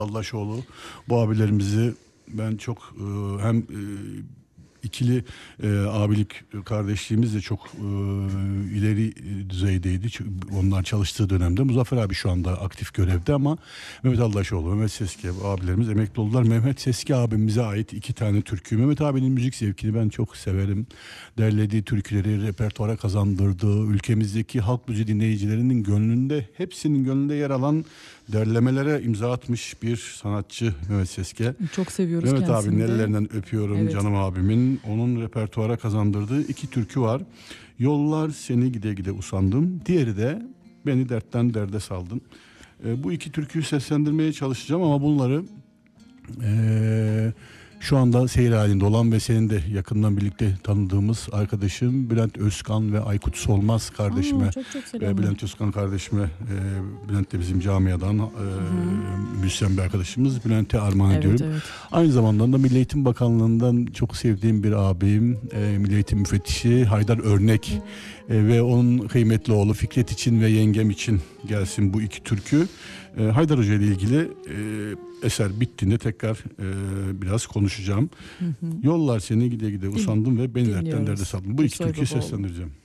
Allaşoğlu. Bu abilerimizi ben çok hem ikili abilik kardeşliğimiz de çok ileri düzeydeydi. Onlar çalıştığı dönemde. Muzaffer abi şu anda aktif görevde ama Mehmet Allaşoğlu, Mehmet Seski abilerimiz emekli oldular. Mehmet Seski abimize ait 2 tane türkü. Mehmet abinin müzik zevkini ben çok severim. Derlediği türküleri repertuara kazandırdığı, ülkemizdeki halk müziği dinleyicilerinin gönlünde, hepsinin gönlünde yer alan derlemelere imza atmış bir sanatçı Mehmet Seski. Çok seviyoruz Mehmet kendisini abinin de. ellerinden öpüyorum, Evet. canım abimin. Onun repertuara kazandırdığı 2 türkü var. Yollar seni gide gide usandım. Diğeri de beni dertten derde saldın. Bu 2 türküyü seslendirmeye çalışacağım ama bunları şu anda seyir halinde olan ve senin de yakından birlikte tanıdığımız arkadaşım Bülent Özkan ve Aykut Solmaz kardeşime. Çok selamlar. Bülent Özkan kardeşime, Bülent de bizim camiadan müzisyen bir arkadaşımız. Bülent'e armağan ediyorum. Evet. Aynı zamanda da Milli Eğitim Bakanlığı'ndan çok sevdiğim bir abim, Milli Eğitim Müfettişi Haydar Örnek ve onun kıymetli oğlu Fikret için ve yengem için gelsin bu 2 türkü. Haydar Hoca ile ilgili eser bittiğinde tekrar biraz konuşacağım. Yollar seni gide gide usandım ve beni dertten derde saldım. Bu 2 türküyü seslendireceğim.